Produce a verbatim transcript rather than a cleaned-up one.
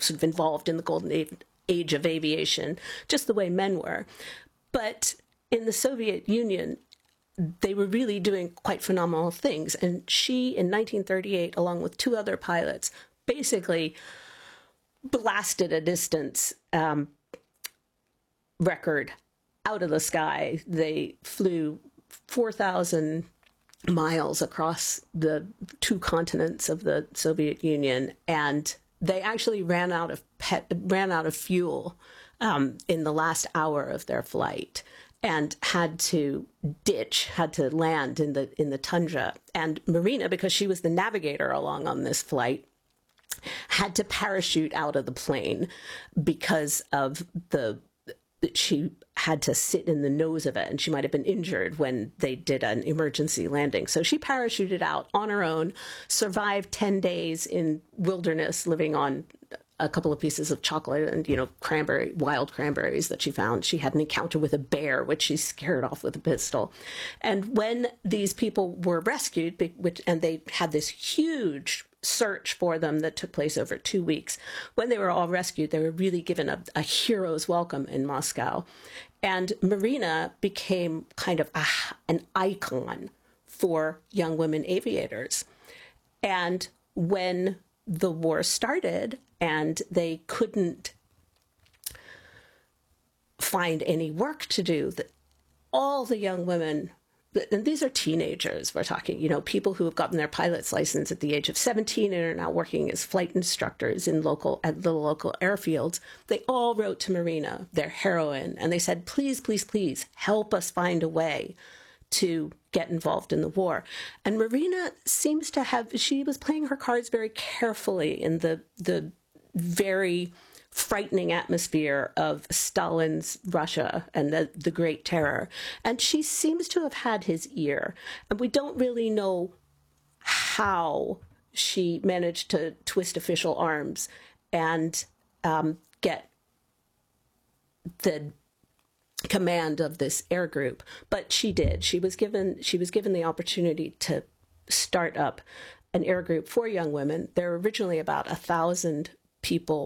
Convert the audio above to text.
sort of involved in the golden age of aviation, just the way men were. But in the Soviet Union, they were really doing quite phenomenal things. And she, in nineteen thirty-eight, along with two other pilots, basically blasted a distance um, record out of the sky. They flew four thousand miles across the two continents of the Soviet Union, and they actually ran out of pet, ran out of fuel um, in the last hour of their flight, and had to ditch, had to land in the in the tundra. And Marina, because she was the navigator along on this flight, had to parachute out of the plane because of the she had to sit in the nose of it, and she might have been injured when they did an emergency landing. So she parachuted out on her own, survived ten days in wilderness, living on a couple of pieces of chocolate and, you know, cranberry, wild cranberries that she found. She had an encounter with a bear, which she scared off with a pistol. And when these people were rescued, which, and they had this huge search for them that took place over two weeks. When they were all rescued, they were really given a, a hero's welcome in Moscow. And Marina became kind of a, an icon for young women aviators. And when the war started and they couldn't find any work to do, that all the young women, and these are teenagers, we're talking, you know, people who have gotten their pilot's license at the age of seventeen and are now working as flight instructors in local, at the local airfields. They all wrote to Marina, their heroine, and they said, please, please, please help us find a way to get involved in the war. And Marina seems to have, she was playing her cards very carefully in the, the very frightening atmosphere of Stalin's Russia and the, the Great Terror. And she seems to have had his ear. And we don't really know how she managed to twist official arms and um, get the command of this air group. But she did. She was given, she was given the opportunity to start up an air group for young women. There were originally about a thousand people